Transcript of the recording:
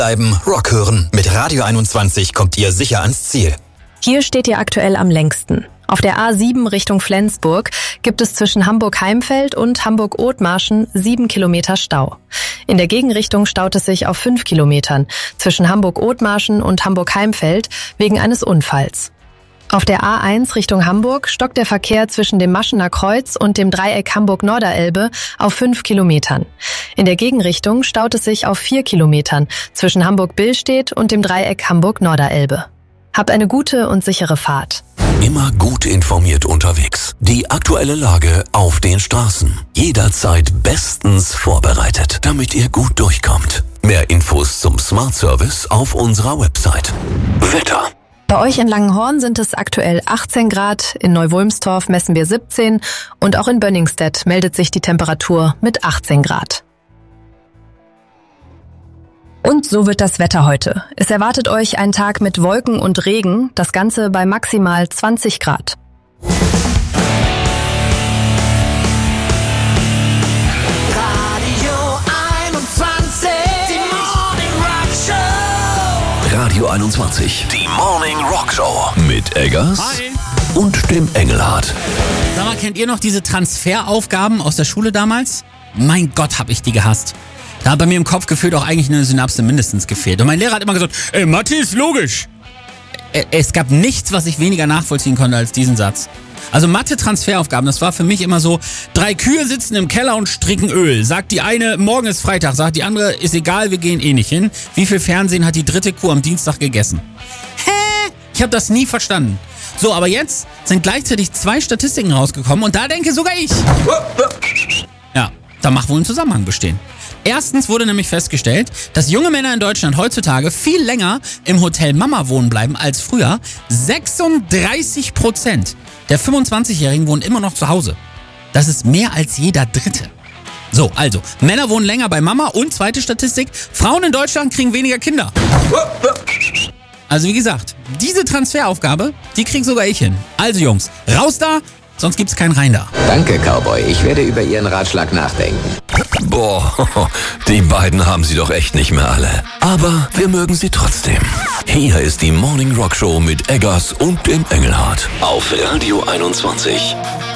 Bleiben, Rock hören. Mit Radio 21 kommt ihr sicher ans Ziel. Hier steht ihr aktuell am längsten. Auf der A7 Richtung Flensburg gibt es zwischen Hamburg-Heimfeld und Hamburg-Othmarschen 7 Kilometer Stau. In der Gegenrichtung staut es sich auf 5 Kilometern zwischen Hamburg-Othmarschen und Hamburg-Heimfeld wegen eines Unfalls. Auf der A1 Richtung Hamburg stockt der Verkehr zwischen dem Maschener Kreuz und dem Dreieck Hamburg-Norderelbe auf 5 Kilometern. In der Gegenrichtung staut es sich auf 4 Kilometern zwischen Hamburg-Billstedt und dem Dreieck Hamburg-Norderelbe. Habt eine gute und sichere Fahrt. Immer gut informiert unterwegs. Die aktuelle Lage auf den Straßen. Jederzeit bestens vorbereitet, damit ihr gut durchkommt. Mehr Infos zum Smart Service auf unserer Website. Wetter. Bei euch in Langenhorn sind es aktuell 18 Grad, in Neu-Wulmstorf messen wir 17 und auch in Bönningstedt meldet sich die Temperatur mit 18 Grad. Und so wird das Wetter heute. Es erwartet euch ein Tag mit Wolken und Regen, das Ganze bei maximal 20 Grad. Radio 21, die Morning Rock Show mit Eggers und dem Engelhardt. Sag mal, kennt ihr noch diese Transferaufgaben aus der Schule damals? Mein Gott, hab ich die gehasst. Da hat bei mir im Kopf gefühlt auch eigentlich eine Synapse mindestens gefehlt. Und mein Lehrer hat immer gesagt, Mathe ist logisch. Es gab nichts, was ich weniger nachvollziehen konnte als diesen Satz. Also Mathe-Transferaufgaben, das war für mich immer so, 3 Kühe sitzen im Keller und stricken Öl. Sagt die eine, morgen ist Freitag. Sagt die andere, ist egal, wir gehen eh nicht hin. Wie viel Fernsehen hat die dritte Kuh am Dienstag gegessen? Hä? Ich habe das nie verstanden. So, aber jetzt sind gleichzeitig 2 Statistiken rausgekommen und da denke sogar ich. Ja, da mag wohl ein Zusammenhang bestehen. Erstens wurde nämlich festgestellt, dass junge Männer in Deutschland heutzutage viel länger im Hotel Mama wohnen bleiben als früher. 36% der 25-Jährigen wohnen immer noch zu Hause. Das ist mehr als jeder Dritte. So, also, Männer wohnen länger bei Mama und zweite Statistik, Frauen in Deutschland kriegen weniger Kinder. Also wie gesagt, diese Transferaufgabe, die krieg sogar ich hin. Also Jungs, raus da, sonst gibt's kein Rein da. Danke, Cowboy. Ich werde über Ihren Ratschlag nachdenken. Boah, die beiden haben sie doch echt nicht mehr alle. Aber wir mögen sie trotzdem. Hier ist die Morning Rock Show mit Eggers und dem Engelhardt auf Radio 21.